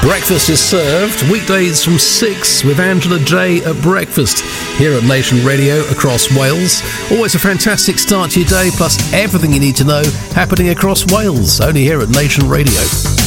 Breakfast is served weekdays from 6 with Angela J at breakfast here at Nation Radio across Wales. Always a fantastic start to your day, plus everything you need to know happening across Wales, only here at Nation Radio.